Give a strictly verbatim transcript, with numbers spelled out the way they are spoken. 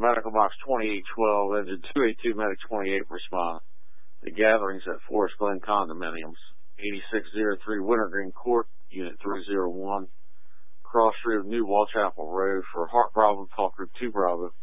Medical Box twenty-eight twelve, Engine two eighty-two, Medic twenty-eight, respond. The gatherings at Forest Glen Condominiums, eighty-six oh three Wintergreen Court, Unit three oh one, cross street of New Wall Chapel Road. For Heart Bravo, call Group two Bravo.